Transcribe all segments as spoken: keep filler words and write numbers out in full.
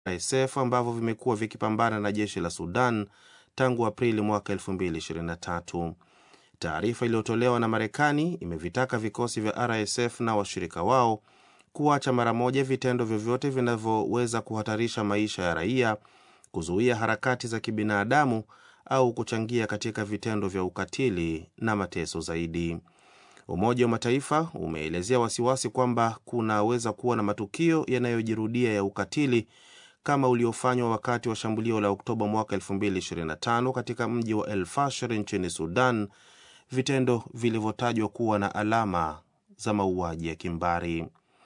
R S F ambavyo vimekuwa vikipambana na jeshi la Sudan tangu Aprili mwaka elfu mbili ishirini na tatu. Taarifa iliyotolewa na Marekani imevitaka vikosi vya R S F na washirika wao kuacha mara moja vitendo vyovyote vinavyoweza kuhatarisha maisha ya raia, kuzuia harakati za kibinadamu au kuchangia katika vitendo vya ukatili na mateso zaidi. Umoja wa Mataifa umeelezea wasiwasi kwamba kunaweza kuwa na matukio yanayojirudia ya ukatili kama uliofanywa wakati wa shambulio la Oktoba mwaka elfu mbili ishirini na tano katika mji wa El Fasher nchini Sudan, vitendo vilivyotajwa kuwa na alama za mauaji ya kimbari.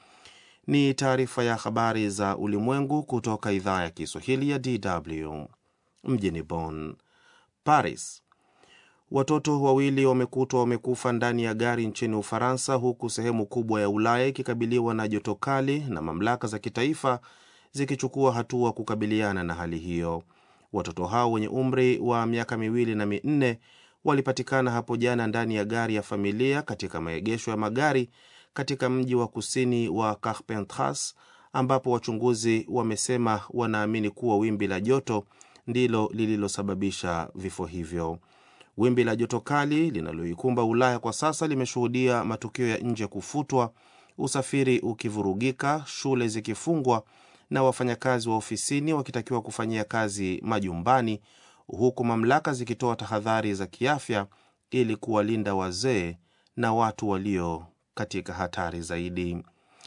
Ni taarifa ya habari za ulimwengu kutoka idhaa ya Kiswahili ya D W mjini Bonn. Paris. Watoto wawili wamekutwa wamekufa ndani ya gari nchini Ufaransa, huku sehemu kubwa ya Ulaya ikikabiliwa na joto kali na mamlaka za kitaifa zikichukua hatua kukabiliana na hali hiyo. Watoto hao wenye umri wa miaka miwili na minne walipatikana hapo jana ndani ya gari ya familia katika maegesho ya magari katika mji wa kusini wa Carpentras, ambapo wachunguzi wamesema wanaamini kuwa wimbi la joto ndilo lililosababisha vifo hivyo. Wimbi la joto kali linaloikumba Ulaya kwa sasa limeshuhudia matukio ya nje kufutwa, usafiri ukivurugika, shule zikifungwa na wafanyakazi wa ofisini wakitakiwa kufanyia kazi majumbani, huku mamlaka zikitoa tahadhari za kiafya ili kuwalinda wazee na watu walio katika hatari zaidi.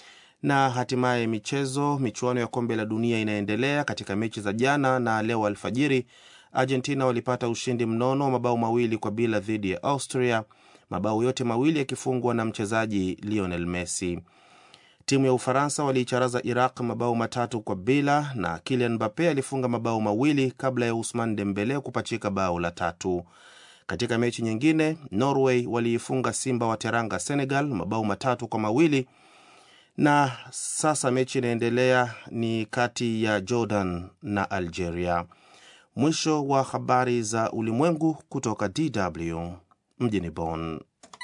Na hatimaye michezo. Michuano ya kombe la dunia inaendelea. Katika mechi za jana na leo alfajiri, Argentina walipata ushindi mnono wa mabao mawili kwa bila dhidi ya Austria, mabao yote mawili yakifungwa na mchezaji Lionel Messi. Timu ya Ufaransa waliicharaza Iraq mabao matatu kwa bila, na Kylian Mbappe alifunga mabao mawili kabla ya Ousmane Dembele kupachika bao la tatu. Katika mechi nyingine, Norway waliifunga Simba wa Teranga Senegal mabao matatu kwa mawili, na sasa mechi inaendelea ni kati ya Jordan na Algeria. Mwisho wa habari za ulimwengu kutoka D W mjini Bonn.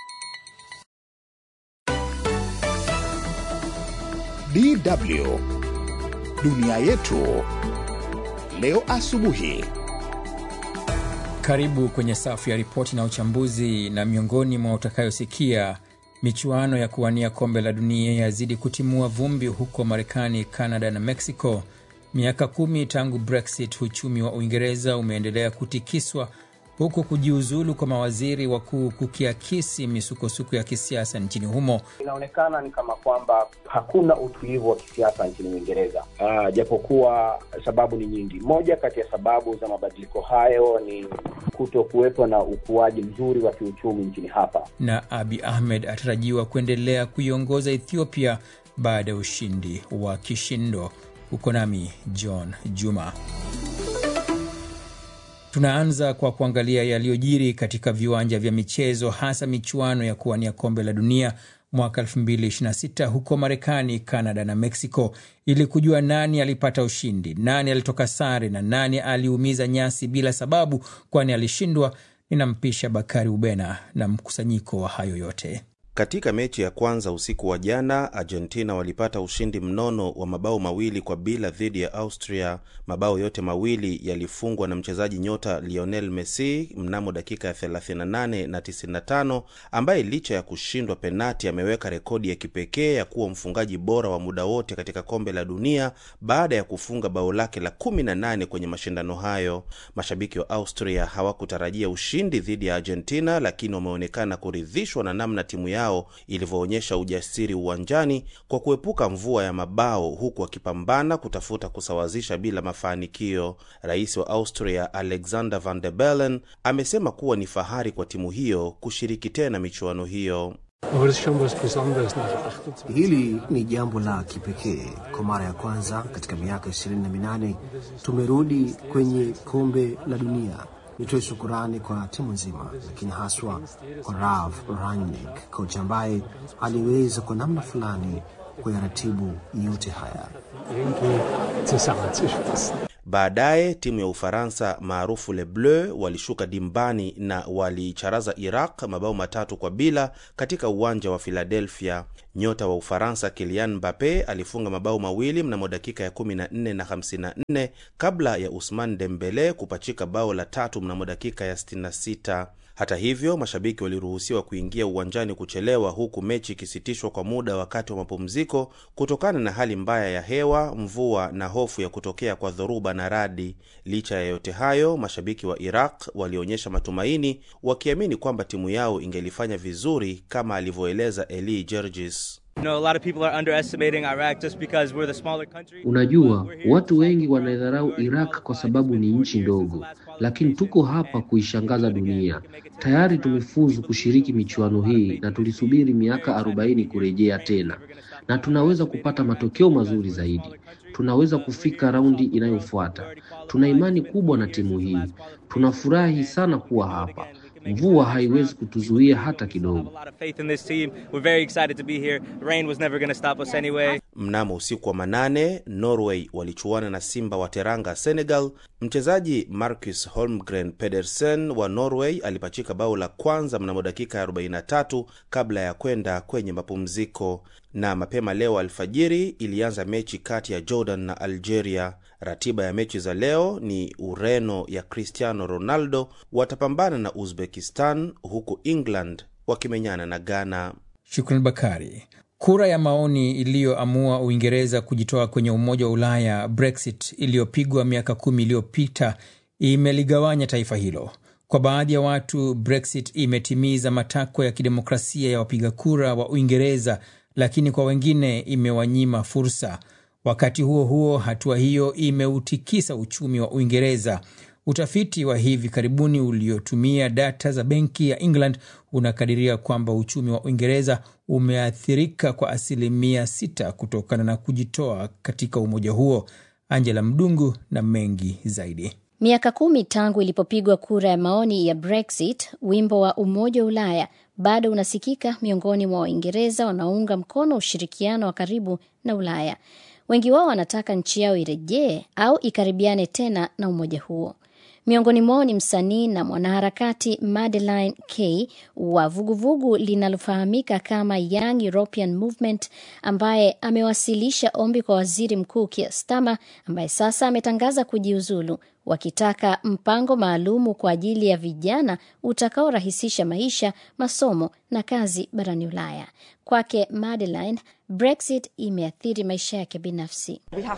D W Dunia Yetu leo asubuhi. Karibu kwenye safu ya ripoti na uchambuzi, na miongoni mwa utakayosikia: michuano ya kuwania kombe la dunia yazidi kutimua vumbi huko Marekani, Canada na Mexico. Miaka kumi tangu Brexit, uchumi wa Uingereza umeendelea kutikiswa, huku kujiuzulu kwa mawaziri wakuu kukiakisi misukosuko ya kisiasa nchini humo. Inaonekana ni kama kwamba hakuna utulivu wa kisiasa nchini Uingereza. Ah, japokuwa sababu ni nyingi. Moja kati ya sababu za mabadiliko hayo ni kutokuwepo na ukuaji mzuri wa kiuchumi nchini hapa. Na Abiy Ahmed atarajiwa kuendelea kuiongoza Ethiopia baada ya ushindi wa kishindo. Uko nami John Juma. Tunaanza kwa kuangalia yaliyojiri katika viwanja vya michezo, hasa michuano ya kuwania kombe la dunia mwaka elfu mbili ishirini na sita huko Marekani, Canada na Mexico, ili kujua nani alipata ushindi, nani alitoka sare na nani aliumiza nyasi bila sababu kwani alishindwa. Ninampisha Bakari Ubena na mkusanyiko wa hayo yote. Katika mechi ya kwanza usiku wa jana, Argentina walipata ushindi mnono wa mabao mawili kwa bila dhidi ya Austria. Mabao yote mawili yalifungwa na mchezaji nyota Lionel Messi mnamo dakika ya thelathini na nane na tisini na tano, ambaye licha ya kushindwa penati ameweka rekodi ya kipekee ya kuwa mfungaji bora wa muda wote katika kombe la dunia baada ya kufunga bao lake la kumi na nane kwenye mashindano hayo. Mashabiki wa Austria hawakutarajia ushindi dhidi ya Argentina, lakini wameonekana kuridhishwa na namna timu ya ilivyoonyesha ujasiri uwanjani kwa kuepuka mvua ya mabao, huku akipambana kutafuta kusawazisha bila mafanikio. Rais wa Austria Alexander Van der Bellen amesema kuwa ni fahari kwa timu hiyo kushiriki tena michuano hiyo. Hili ni jambo la kipekee. Kwa mara ya kwanza katika miaka ishirini na minane tumerudi kwenye kombe la dunia. Nitoe shukurani kwa timu nzima, lakini haswa kwa Ralf Rangnick, kocha ambaye aliweza kwa namna fulani kuyaratibu yote haya. Baadaye timu ya Ufaransa maarufu Les Bleus walishuka dimbani na walicharaza Iraq mabao matatu kwa bila katika uwanja wa Philadelphia. Nyota wa Ufaransa Kylian Mbappe alifunga mabao mawili mnamo dakika ya kumi na nne na hamsini na nne kabla ya Ousmane Dembele kupachika bao la tatu mnamo dakika ya sitini na sita. Hata hivyo, mashabiki waliruhusiwa kuingia uwanjani kuchelewa, huku mechi ikisitishwa kwa muda wakati wa mapumziko kutokana na hali mbaya ya hewa, mvua na hofu ya kutokea kwa dhoruba na radi. Licha ya yote hayo, mashabiki wa Iraq walionyesha matumaini, wakiamini kwamba timu yao ingelifanya vizuri, kama alivyoeleza Eli Gergis. Unajua, watu wengi wanaidharau Iraq kwa sababu ni nchi ndogo, lakini tuko hapa kuishangaza dunia. Tayari tumefuzu kushiriki michuano hii na tulisubiri miaka arobaini kurejea tena, na tunaweza kupata matokeo mazuri zaidi. Tunaweza kufika raundi inayofuata. Tuna imani kubwa na timu hii. Tunafurahi sana kuwa hapa. Mvua haiwezi kutuzuia hata kidogo. Mnamo usiku wa manane, Norway walichuana na Simba wa Teranga Senegal. Mchezaji Marcus Holmgren Pedersen wa Norway alipachika bao la kwanza mnamo dakika arobaini na tatu kabla ya kwenda kwenye mapumziko. Na mapema leo alfajiri ilianza mechi kati ya Jordan na Algeria. Ratiba ya mechi za leo ni Ureno ya Cristiano Ronaldo watapambana na Uzbekistan, huku England wakimenyana na Ghana. Shukran Bakari. Kura ya maoni iliyoamua Uingereza kujitoa kwenye Umoja wa Ulaya, Brexit, iliyopigwa miaka kumi iliyopita imeligawanya taifa hilo. Kwa baadhi ya watu, Brexit imetimiza matakwa ya kidemokrasia ya wapiga kura wa Uingereza, lakini kwa wengine imewanyima fursa. Wakati huo huo, hatua hiyo imeutikisa uchumi wa Uingereza. Utafiti wa hivi karibuni uliotumia data za Benki ya England unakadiria kwamba uchumi wa Uingereza umeathirika kwa asilimia sita kutokana na kujitoa katika umoja huo. Angela Mdungu na mengi zaidi. Miaka kumi tangu ilipopigwa kura ya maoni ya Brexit, wimbo wa Umoja wa Ulaya bado unasikika miongoni mwa Waingereza wanaounga mkono ushirikiano wa karibu na Ulaya. Wengi wao wanataka nchi yao irejee au ikaribiane tena na umoja huo. Miongoni mwao ni msanii na mwanaharakati Madeleine Kay wa vuguvugu linalofahamika kama Young European Movement, ambaye amewasilisha ombi kwa Waziri Mkuu Keir Starmer, ambaye sasa ametangaza kujiuzulu, wakitaka mpango maalumu kwa ajili ya vijana utakaorahisisha maisha, masomo na kazi barani Ulaya. Kwake Madeleine, Brexit imeathiri maisha yake binafsi.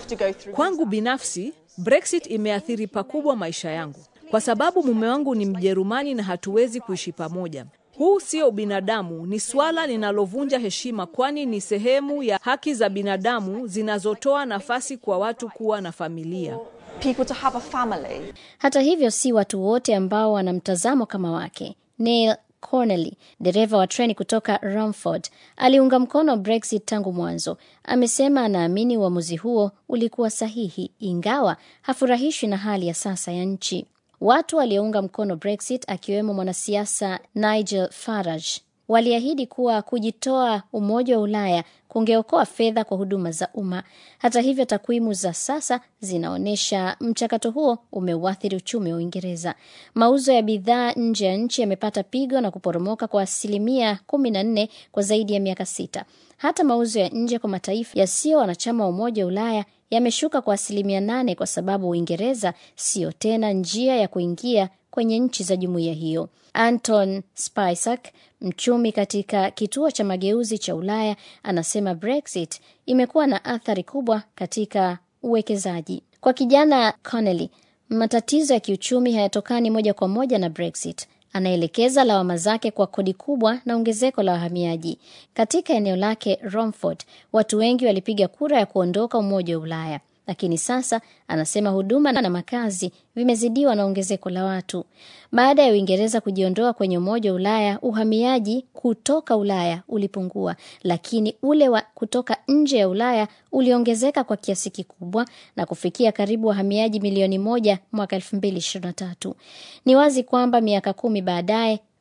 Kwangu binafsi, Brexit imeathiri pakubwa maisha yangu. Kwa sababu mume wangu ni Mjerumani na hatuwezi kuishi pamoja. Huu sio binadamu, ni swala linalovunja heshima, kwani ni sehemu ya haki za binadamu zinazotoa nafasi kwa watu kuwa na familia. To have a family. Hata hivyo, si watu wote ambao wana mtazamo kama wake. Neil Connelly, dereva wa treni kutoka Romford, aliunga mkono Brexit tangu mwanzo. Amesema anaamini uamuzi huo ulikuwa sahihi, ingawa hafurahishwi na hali ya sasa ya nchi. Watu waliounga mkono Brexit, akiwemo mwanasiasa Nigel Farage, waliahidi kuwa kujitoa Umoja wa Ulaya kungeokoa fedha kwa huduma za umma. Hata hivyo, takwimu za sasa zinaonesha mchakato huo umeuathiri uchumi wa Uingereza. Mauzo ya bidhaa nje ya nchi yamepata pigo na kuporomoka kwa asilimia kumi na nne kwa zaidi ya miaka sita. Hata mauzo ya nje kwa mataifa yasiyo wanachama wa Umoja wa Ulaya yameshuka kwa asilimia nane kwa sababu Uingereza sio tena njia ya kuingia kwenye nchi za jumuiya hiyo. Anton Spisak, mchumi katika kituo cha mageuzi cha Ulaya, anasema Brexit imekuwa na athari kubwa katika uwekezaji. Kwa kijana Connelly, matatizo ya kiuchumi hayatokani moja kwa moja na Brexit. Anaelekeza lawama zake kwa kodi kubwa na ongezeko la wahamiaji. Katika eneo lake Romford, watu wengi walipiga kura ya kuondoka Umoja wa Ulaya, lakini sasa anasema huduma na makazi vimezidiwa na ongezeko la watu. Baada ya Uingereza kujiondoa kwenye Umoja wa Ulaya, uhamiaji kutoka Ulaya ulipungua, lakini ule wa kutoka nje ya Ulaya uliongezeka kwa kiasi kikubwa na kufikia karibu wahamiaji milioni moja mwaka elfu mbili ishirini na tatu. Ni wazi kwamba miaka kumi baadaye,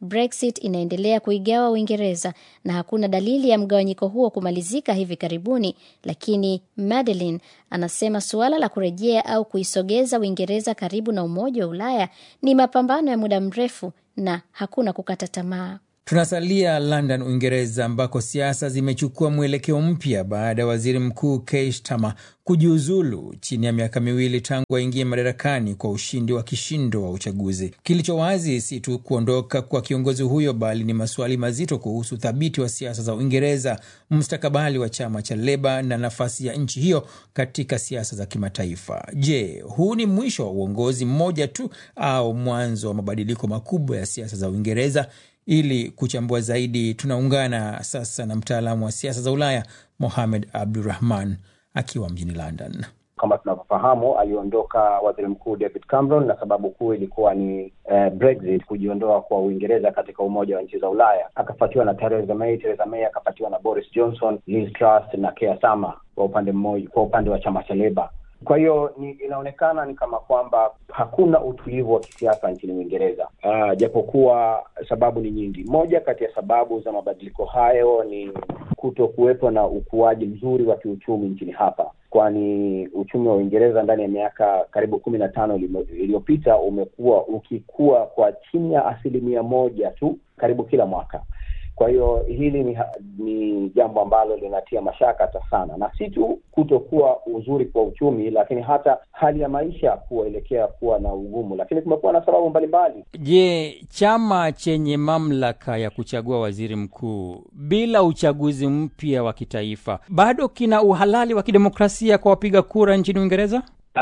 Brexit inaendelea kuigawa Uingereza na hakuna dalili ya mgawanyiko huo kumalizika hivi karibuni, lakini Madeline anasema suala la kurejea au kuisogeza Uingereza karibu na Umoja wa Ulaya ni mapambano ya muda mrefu na hakuna kukata tamaa. Tunasalia London, Uingereza, ambako siasa zimechukua mwelekeo mpya baada ya waziri mkuu Keir Starmer kujiuzulu chini ya miaka miwili tangu aingie madarakani kwa ushindi wa kishindo wa uchaguzi. Kilicho wazi si tu kuondoka kwa kiongozi huyo, bali ni maswali mazito kuhusu thabiti wa siasa za Uingereza, mustakabali wa chama cha Labour na nafasi ya nchi hiyo katika siasa za kimataifa. Je, huu ni mwisho wa uongozi mmoja tu au mwanzo wa mabadiliko makubwa ya siasa za Uingereza? Ili kuchambua zaidi, tunaungana sasa na mtaalamu wa siasa za Ulaya Mohamed Abdurrahman akiwa mjini London. Kama tunavyofahamu, aliondoka waziri mkuu David Cameron na sababu kuu ilikuwa ni uh, Brexit, kujiondoa kwa Uingereza katika umoja wa nchi za Ulaya. Akafuatiwa na Theresa May, Theresa May akafuatiwa na Boris Johnson, Liz Truss na Keir Starmer kwa upande mmoja, kwa upande wa chama cha Labour. Kwa hiyo ni, inaonekana ni kama kwamba hakuna utulivu wa kisiasa nchini Uingereza. Uh, japokuwa sababu ni nyingi. Moja kati ya sababu za mabadiliko hayo ni kuto kuwepo na ukuaji mzuri wa kiuchumi nchini hapa. Kwani uchumi wa Uingereza ndani ya miaka karibu kumi na tano iliyopita umekuwa ukikua kwa chini ya asilimia moja tu karibu kila mwaka. Kwa hiyo hili ni, ni jambo ambalo linatia mashaka sana, na si tu kutokuwa uzuri kwa uchumi, lakini hata hali ya maisha kuelekea kuwa na ugumu, lakini kumekuwa na sababu mbalimbali. Je, chama chenye mamlaka ya kuchagua waziri mkuu bila uchaguzi mpya wa kitaifa bado kina uhalali wa kidemokrasia kwa wapiga kura nchini Uingereza?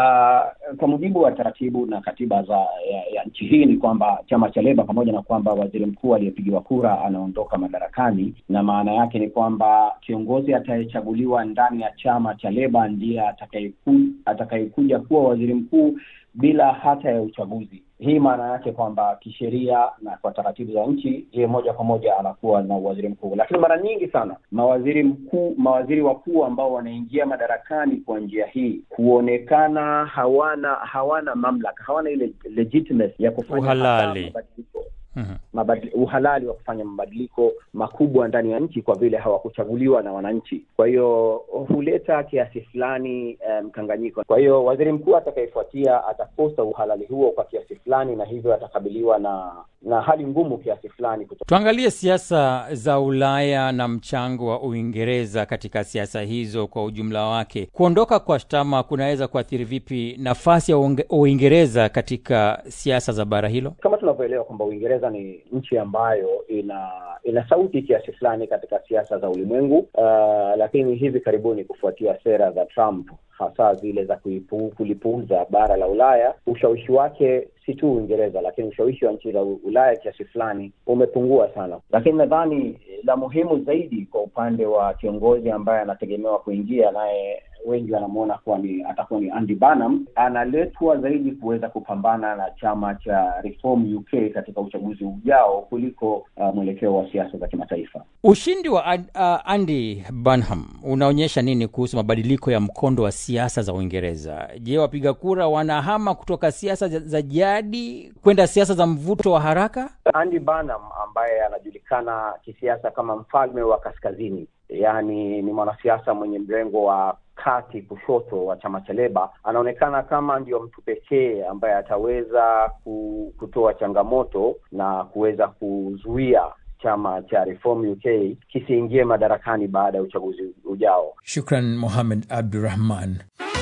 Uh, kwa mujibu wa taratibu na katiba za ya, ya nchi hii ni kwamba chama cha Labour, pamoja na kwamba waziri mkuu aliyepigiwa kura anaondoka madarakani, na maana yake ni kwamba kiongozi atayechaguliwa ndani ya chama cha Labour ndiye atakayekuja atakayekuja kuwa waziri mkuu bila hata ya uchaguzi. Hii maana yake kwamba kisheria na kwa taratibu za nchi, yeye moja kwa moja anakuwa na waziri mkuu. Lakini mara nyingi sana mawaziri mkuu, mawaziri wakuu ambao wanaingia madarakani kwa njia hii huonekana hawana hawana mamlaka, hawana ile legitimacy ya kufanya uhalali. Mm-hmm. Mabadili, uhalali wa kufanya mabadiliko makubwa ndani ya nchi kwa vile hawakuchaguliwa na wananchi. Kwa hiyo huleta kiasi fulani mkanganyiko. Um, kwa hiyo waziri mkuu atakayefuatia atakosa uhalali huo kwa kiasi fulani, na hivyo atakabiliwa na na hali ngumu kiasi fulani. Tuangalie siasa za Ulaya na mchango wa Uingereza katika siasa hizo kwa ujumla wake. Kuondoka kwa Starmer kunaweza kuathiri vipi nafasi ya Uingereza katika siasa za bara hilo? Kama tunavyoelewa kwamba Uingereza ni nchi ambayo ina ina sauti kiasi fulani katika siasa za ulimwengu, uh, lakini hivi karibuni kufuatia sera za Trump, hasa zile za kulipuuza bara la Ulaya, ushawishi wake si tu Uingereza, lakini ushawishi wa nchi za Ulaya kiasi fulani umepungua sana. Lakini nadhani la muhimu zaidi kwa upande wa kiongozi ambaye anategemewa kuingia, naye wengi wanamuona kuwa ni atakuwa ni Andy Burnham, analetwa zaidi kuweza kupambana na chama cha Reform U K katika uchaguzi ujao kuliko uh, mwelekeo wa siasa za kimataifa. Ushindi wa uh, Andy Burnham unaonyesha nini kuhusu mabadiliko ya mkondo wa siasa za Uingereza? Je, wapiga kura wanahama kutoka siasa za jadi kwenda siasa za mvuto wa haraka? Andy Burnham ambaye anajulikana kisiasa kama mfalme wa kaskazini, yani ni mwanasiasa mwenye mrengo wa kati kushoto wa chama cha Labour, anaonekana kama ndio mtu pekee ambaye ataweza kutoa changamoto na kuweza kuzuia chama cha Reform U K kisiingie madarakani baada ya uchaguzi ujao. Shukran Mohamed Abdurrahman.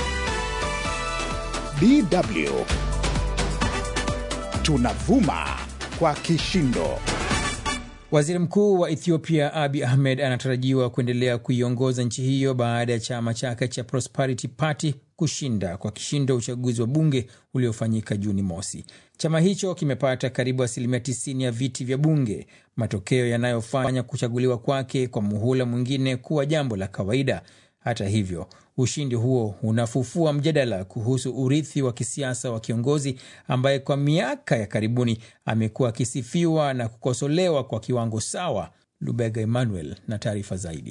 D W tunavuma kwa kishindo. Waziri Mkuu wa Ethiopia Abiy Ahmed anatarajiwa kuendelea kuiongoza nchi hiyo baada ya chama chake cha Prosperity Party kushinda kwa kishindo uchaguzi wa bunge uliofanyika Juni mosi. Chama hicho kimepata karibu asilimia tisini ya viti vya bunge, matokeo yanayofanya kuchaguliwa kwake kwa muhula mwingine kuwa jambo la kawaida. Hata hivyo, ushindi huo unafufua mjadala kuhusu urithi wa kisiasa wa kiongozi ambaye kwa miaka ya karibuni amekuwa akisifiwa na kukosolewa kwa kiwango sawa. Lubega Emmanuel na taarifa zaidi.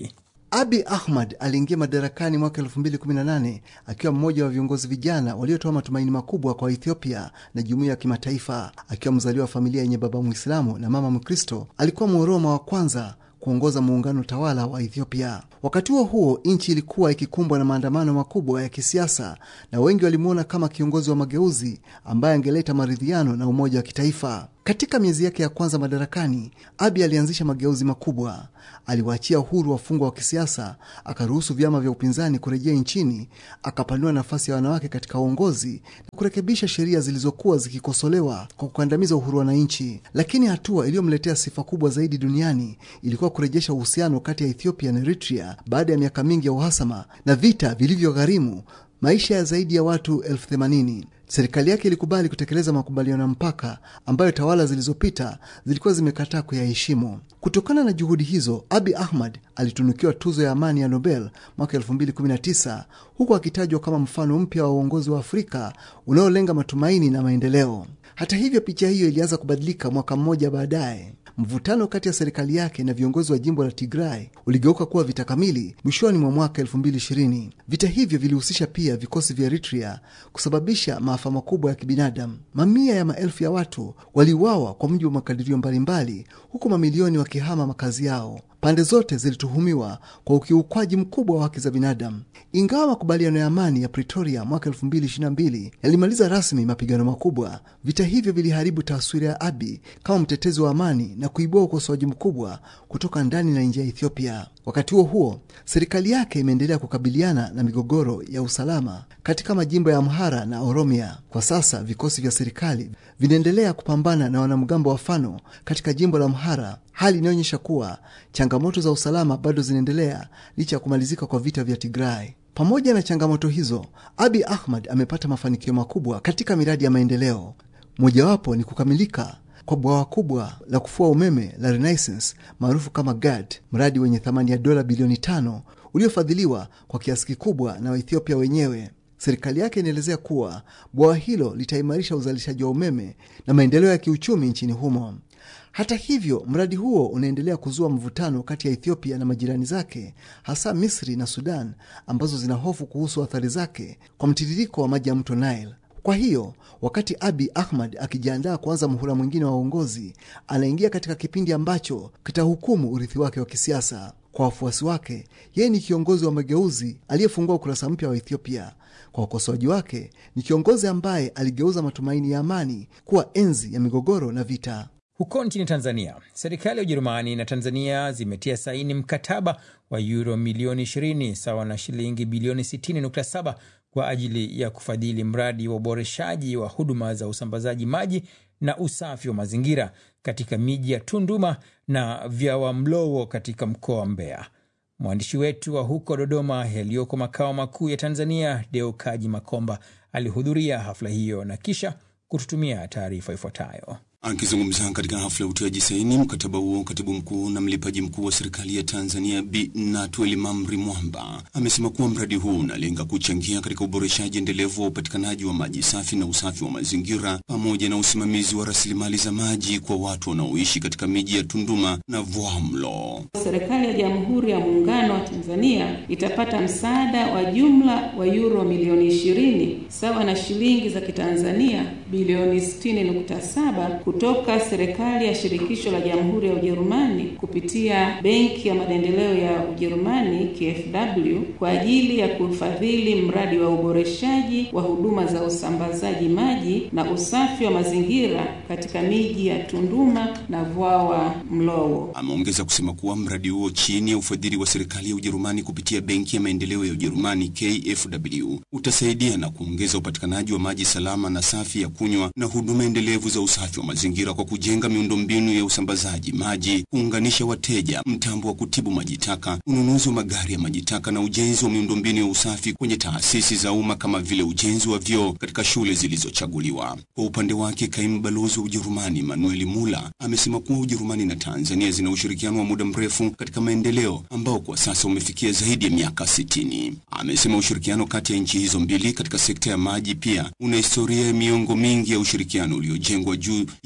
Abiy Ahmed aliingia madarakani mwaka elfu mbili kumi na nane akiwa mmoja wa viongozi vijana waliotoa matumaini makubwa kwa Ethiopia na jumuiya ya kimataifa. Akiwa mzaliwa wa familia yenye baba Muislamu na mama Mkristo, alikuwa Mworoma wa kwanza kuongoza muungano tawala wa Ethiopia. Wakati huo huo, nchi ilikuwa ikikumbwa na maandamano makubwa ya kisiasa na wengi walimuona kama kiongozi wa mageuzi ambaye angeleta maridhiano na umoja wa kitaifa. Katika miezi yake ya kwanza madarakani, Abiy alianzisha mageuzi makubwa. Aliwaachia uhuru wafungwa wa kisiasa, akaruhusu vyama vya upinzani kurejea nchini, akapanua nafasi ya wanawake katika uongozi na kurekebisha sheria zilizokuwa zikikosolewa kwa kukandamiza uhuru wa wananchi. Lakini hatua iliyomletea sifa kubwa zaidi duniani ilikuwa kurejesha uhusiano kati ya Ethiopia na Eritrea baada ya miaka mingi ya uhasama na vita vilivyogharimu maisha ya zaidi ya watu elfu themanini. Serikali yake ilikubali kutekeleza makubaliano ya mpaka ambayo tawala zilizopita zilikuwa zimekataa kuyaheshimu. Kutokana na juhudi hizo, Abiy Ahmed alitunukiwa tuzo ya amani ya Nobel mwaka elfu mbili kumi na tisa, huku akitajwa kama mfano mpya wa uongozi wa Afrika unaolenga matumaini na maendeleo. Hata hivyo, picha hiyo ilianza kubadilika mwaka mmoja baadaye. Mvutano kati ya serikali yake na viongozi wa jimbo la Tigray uligeuka kuwa vita kamili mwishoni mwa mwaka elfu mbili ishirini. Vita hivyo vilihusisha pia vikosi vya Eritrea, kusababisha maafa makubwa ya kibinadamu. Mamia ya maelfu ya watu waliuawa kwa mujibu wa makadirio mbalimbali, huku mamilioni wakihama makazi yao. Pande zote zilituhumiwa kwa ukiukwaji mkubwa wa haki za binadamu. Ingawa makubaliano ya amani ya Pretoria mwaka elfu mbili ishirini na mbili yalimaliza rasmi mapigano makubwa, vita hivyo viliharibu taswira ya Abiy kama mtetezi wa amani na kuibua ukosoaji mkubwa kutoka ndani na nje ya Ethiopia. Wakati huo huo, serikali yake imeendelea kukabiliana na migogoro ya usalama katika majimbo ya Amhara na Oromia. Kwa sasa vikosi vya serikali vinaendelea kupambana na wanamgambo wa Fano katika jimbo la Amhara, hali inaonyesha kuwa changamoto za usalama bado zinaendelea licha ya kumalizika kwa vita vya Tigray. Pamoja na changamoto hizo, Abiy Ahmed amepata mafanikio makubwa katika miradi ya maendeleo. Mojawapo ni kukamilika kwa bwawa kubwa la kufua umeme la Renaissance maarufu kama GAD, mradi wenye thamani ya dola bilioni tano uliofadhiliwa kwa kiasi kikubwa na Ethiopia wenyewe. Serikali yake inaelezea kuwa bwawa hilo litaimarisha uzalishaji wa umeme na maendeleo ya kiuchumi nchini humo. Hata hivyo, mradi huo unaendelea kuzua mvutano kati ya Ethiopia na majirani zake, hasa Misri na Sudan, ambazo zina hofu kuhusu athari zake kwa mtiririko wa maji ya mto Nile. Kwa hiyo, wakati Abiy Ahmed akijiandaa kuanza muhula mwingine wa uongozi, anaingia katika kipindi ambacho kitahukumu urithi wake wa kisiasa. Kwa wafuasi wake, yeye ni kiongozi wa mageuzi aliyefungua ukurasa mpya wa Ethiopia. Kwa wakosoaji wake, ni kiongozi ambaye aligeuza matumaini ya amani kuwa enzi ya migogoro na vita. Huko nchini Tanzania, serikali ya Ujerumani na Tanzania zimetia saini mkataba wa euro milioni ishirini sawa na shilingi bilioni sitini nukta saba kwa ajili ya kufadhili mradi wa uboreshaji wa huduma za usambazaji maji na usafi wa mazingira katika miji ya Tunduma na Vyawamlowo katika mkoa wa Mbeya. Mwandishi wetu wa huko Dodoma yaliyoko makao makuu ya Tanzania, Deo Kaji Makomba, alihudhuria hafla hiyo na kisha kututumia taarifa ifuatayo. Akizungumza katika hafla ya utiaji saini mkataba huo, katibu mkuu na mlipaji mkuu wa serikali ya Tanzania Bi Natweli Mamri Mwamba amesema kuwa mradi huu unalenga kuchangia katika uboreshaji endelevu wa upatikanaji wa maji safi na usafi wa mazingira pamoja na usimamizi wa rasilimali za maji kwa watu wanaoishi katika miji ya Tunduma na Vyawamlo. Serikali ya Jamhuri ya Muungano wa Tanzania itapata msaada wa jumla wa euro milioni ishirini sawa na shilingi za Kitanzania bilioni sitini nukta saba kutoka serikali ya shirikisho la Jamhuri ya Ujerumani kupitia Benki ya Maendeleo ya Ujerumani K F W kwa ajili ya kufadhili mradi wa uboreshaji wa huduma za usambazaji maji na usafi wa mazingira katika miji ya Tunduma na Vyawamlowo. Ameongeza kusema kuwa mradi huo chini ya ufadhili wa serikali ya Ujerumani kupitia Benki ya Maendeleo ya Ujerumani K F W utasaidia na kuongeza upatikanaji wa maji salama na safi ya kunywa na huduma endelevu za usafi wa mazingira kwa kujenga miundombinu ya usambazaji maji, kuunganisha wateja, mtambo wa kutibu maji taka, ununuzi wa magari ya maji taka na ujenzi wa miundombinu ya usafi kwenye taasisi za umma kama vile ujenzi wa vyoo katika shule zilizochaguliwa. Kwa upande wake, kaimu balozi wa Ujerumani Manuel Mula amesema kuwa Ujerumani na Tanzania zina ushirikiano wa muda mrefu katika maendeleo ambao kwa sasa umefikia zaidi ya miaka sitini. Amesema ushirikiano kati ya nchi hizo mbili katika sekta ya maji pia una historia ya miongo mingi ya ushirikiano uliojengwa juu ya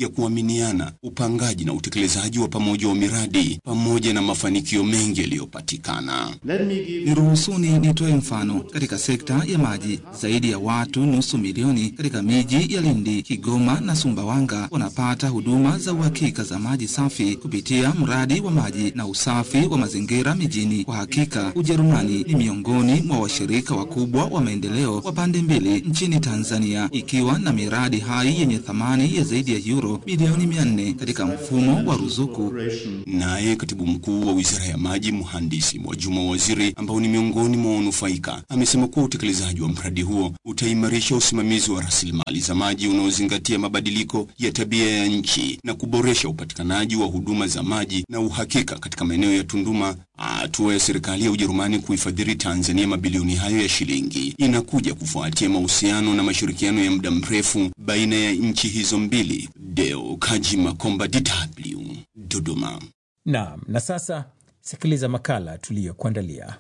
ya kuaminiana, upangaji na utekelezaji wa pamoja wa miradi, pamoja na mafanikio mengi yaliyopatikana. Niruhusuni nitoe mfano. Katika sekta ya maji, zaidi ya watu nusu milioni katika miji ya Lindi, Kigoma na Sumbawanga wanapata huduma za uhakika za maji safi kupitia mradi wa maji na usafi wa mazingira mijini. Kwa hakika, Ujerumani ni miongoni mwa washirika wakubwa wa maendeleo wa pande mbili nchini Tanzania, ikiwa na miradi hai yenye thamani ya zaidi ya euro milioni mia nne katika mfumo wa ruzuku. Naye katibu mkuu wa Wizara ya Maji, Mhandisi Mwajuma Waziri, ambao ni miongoni mwa wanufaika, amesema kuwa utekelezaji wa mradi huo utaimarisha usimamizi wa rasilimali za maji unaozingatia mabadiliko ya tabia ya nchi na kuboresha upatikanaji wa huduma za maji na uhakika katika maeneo ya Tunduma. Hatua ya serikali ya Ujerumani kuifadhili Tanzania mabilioni hayo ya shilingi inakuja kufuatia mahusiano na mashirikiano ya muda mrefu baina ya nchi hizo mbili. Deo Kaji Makomba, D W, Dodoma. Naam, na sasa sikiliza makala tuliyokuandalia.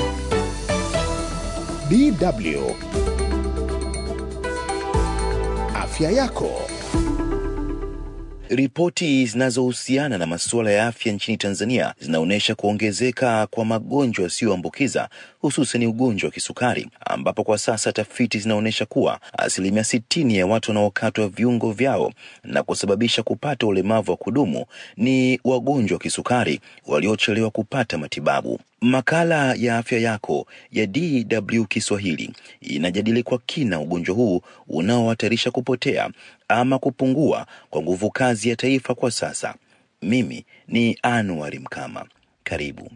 D W Afya yako. Ripoti zinazohusiana na masuala ya afya nchini Tanzania zinaonyesha kuongezeka kwa magonjwa yasiyoambukiza, hususan ugonjwa wa kisukari, ambapo kwa sasa tafiti zinaonyesha kuwa asilimia sitini ya watu wanaokatwa viungo vyao na kusababisha kupata ulemavu wa kudumu ni wagonjwa wa kisukari waliochelewa kupata matibabu. Makala ya afya yako ya D W Kiswahili inajadili kwa kina ugonjwa huu unaohatarisha kupotea ama kupungua kwa nguvu kazi ya taifa kwa sasa. Mimi ni Anuari Mkama. Karibu.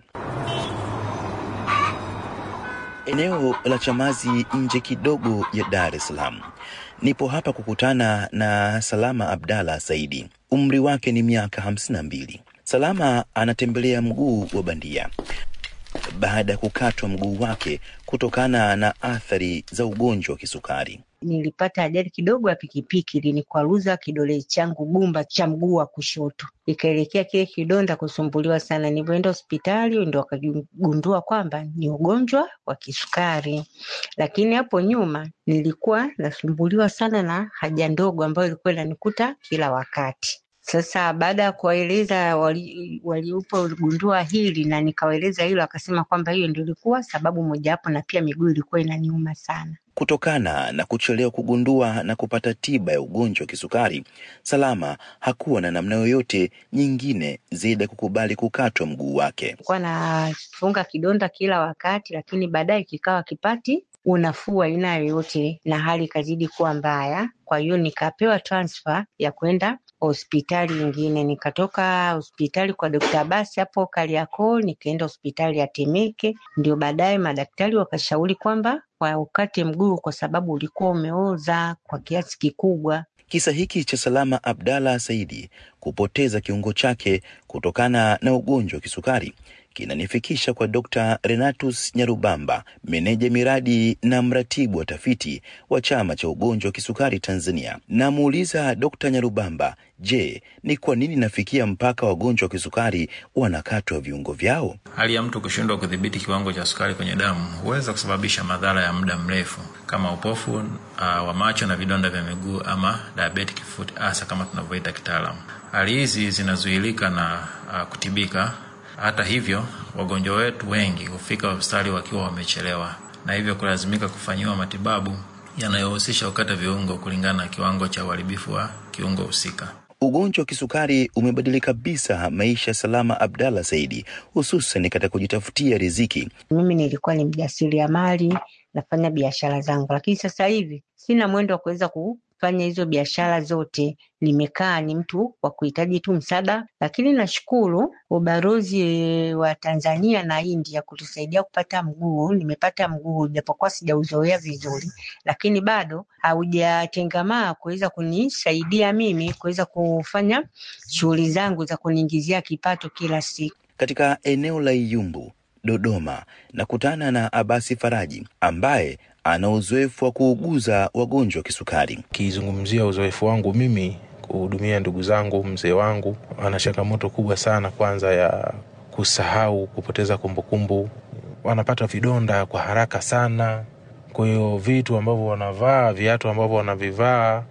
Eneo la Chamazi, nje kidogo ya Dar es Salaam. Nipo hapa kukutana na Salama Abdalla Saidi. Umri wake ni miaka hamsini na mbili. Salama anatembelea mguu wa bandia baada ya kukatwa mguu wake kutokana na athari za ugonjwa wa kisukari. Nilipata ajali kidogo ya pikipiki, linikwaruza kidole changu gumba cha mguu wa kushoto. Ikaelekea kile kidonda kusumbuliwa sana. Nilipoenda hospitali ndio wakagundua kwamba ni ugonjwa wa kisukari. Lakini hapo nyuma nilikuwa nasumbuliwa sana na haja ndogo ambayo ilikuwa inanikuta kila wakati. Sasa baada ya kuwaeleza waliupo wali gundua hili na nikawaeleza hilo, akasema kwamba hiyo ndio ilikuwa sababu moja hapo, na pia miguu ilikuwa inaniuma sana. Kutokana na kuchelewa kugundua na kupata tiba ya ugonjwa wa kisukari, Salama hakuwa na namna yoyote nyingine zaidi ya kukubali kukatwa mguu wake. Nilikuwa nafunga kidonda kila wakati, lakini baadaye kikawa kipati unafua aina yoyote na hali kazidi kuwa mbaya. Kwa hiyo nikapewa transfer ya kwenda hospitali nyingine. Nikatoka hospitali kwa Daktari Basi hapo Kariakoo, nikaenda hospitali ya Temeke. Ndio baadaye madaktari wakashauri kwamba kwa ukate mguu kwa sababu ulikuwa umeoza kwa kiasi kikubwa. Kisa hiki cha Salama Abdalla Saidi kupoteza kiungo chake kutokana na ugonjwa wa kisukari kinanifikisha kwa Dokta Renatus Nyarubamba, meneja miradi na mratibu wa tafiti wa chama cha ugonjwa wa kisukari Tanzania. Namuuliza Dokta Nyarubamba, je, ni kwa nini nafikia mpaka wagonjwa wa kisukari wanakatwa viungo vyao? Hali ya mtu kushindwa kudhibiti kiwango cha sukari kwenye damu huweza kusababisha madhara ya muda mrefu kama upofu uh, wa macho na vidonda vya miguu ama diabetic foot ulcer kama tunavyoita kitaalamu. Hali hizi zinazuilika na uh, kutibika. Hata hivyo, wagonjwa wetu wengi hufika hospitali wakiwa wamechelewa, na hivyo kulazimika kufanyiwa matibabu yanayohusisha ukata viungo kulingana na kiwango cha uharibifu wa kiungo husika. Ugonjwa wa kisukari umebadilika kabisa maisha Salama Abdalla Saidi, hususan katika kujitafutia riziki. Mimi nilikuwa ni mjasiriamali, nafanya biashara zangu, lakini sasa hivi sina mwendo wa kuweza kufanya hizo biashara zote. Nimekaa ni mtu wa kuhitaji tu msaada, lakini nashukuru ubalozi wa Tanzania na India kutusaidia kupata mguu. Nimepata mguu japokuwa sijauzoea vizuri, lakini bado haujatengamaa kuweza kunisaidia mimi kuweza kufanya shughuli zangu za kuniingizia kipato kila siku. Katika eneo la Iyumbu, Dodoma, nakutana na Abasi Faraji ambaye ana uzoefu wa kuuguza wagonjwa wa kisukari. Kizungumzia uzoefu wangu mimi kuhudumia ndugu zangu, mzee wangu ana changamoto kubwa sana, kwanza ya kusahau, kupoteza kumbukumbu. Wanapata vidonda kwa haraka sana. Kwa hiyo vitu ambavyo wanavaa, viatu ambavyo wanavivaa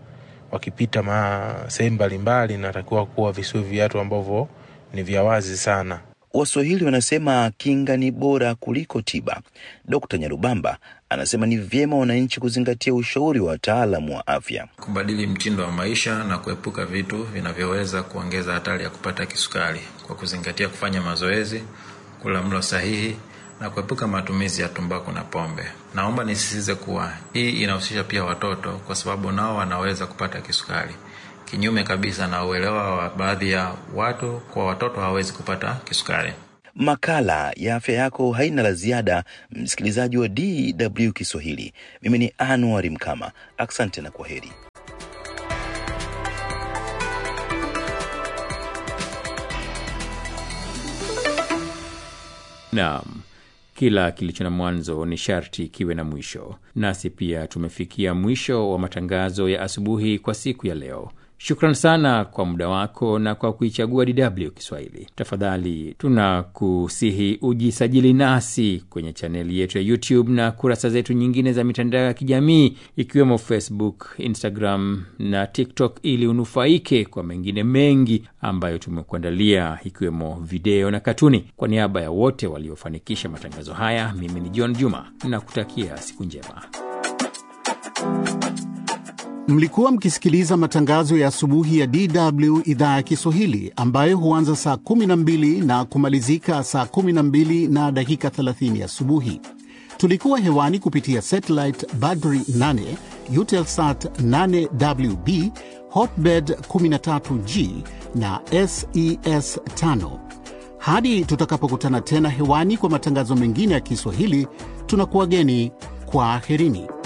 wakipita ma sehemu mbalimbali natakiwa kuwa visiwe viatu ambavyo ni vya wazi sana. Waswahili wanasema kinga ni bora kuliko tiba. Dokta Nyarubamba anasema ni vyema wananchi kuzingatia ushauri wa wataalamu wa afya, kubadili mtindo wa maisha na kuepuka vitu vinavyoweza kuongeza hatari ya kupata kisukari kwa kuzingatia kufanya mazoezi, kula mlo sahihi na kuepuka matumizi ya tumbaku na pombe. Naomba nisisitize kuwa hii inahusisha pia watoto kwa sababu nao wanaweza kupata kisukari. Kinyume kabisa na uelewa wa baadhi ya watu kwa watoto hawezi kupata kisukari. Makala ya afya yako haina la ziada, msikilizaji wa D W Kiswahili. Mimi ni Anwar Mkama. Asante na kwaheri. Naam. Kila kilicho na mwanzo ni sharti kiwe na mwisho. Nasi pia tumefikia mwisho wa matangazo ya asubuhi kwa siku ya leo. Shukran sana kwa muda wako na kwa kuichagua D W Kiswahili. Tafadhali tunakusihi ujisajili nasi kwenye chaneli yetu ya YouTube na kurasa zetu nyingine za mitandao ya kijamii ikiwemo Facebook, Instagram na TikTok ili unufaike kwa mengine mengi ambayo tumekuandalia ikiwemo video na katuni. Kwa niaba ya wote waliofanikisha matangazo haya, mimi ni John Juma na kutakia siku njema. Mlikuwa mkisikiliza matangazo ya asubuhi ya D W idhaa ya Kiswahili ambayo huanza saa kumi na mbili na kumalizika saa kumi na mbili na dakika thelathini asubuhi. Tulikuwa hewani kupitia satellite Badri nane, Eutelsat nane W B, Hotbird kumi na tatu G na S E S tano. Hadi tutakapokutana tena hewani kwa matangazo mengine ya Kiswahili, tunakuwageni kwa aherini.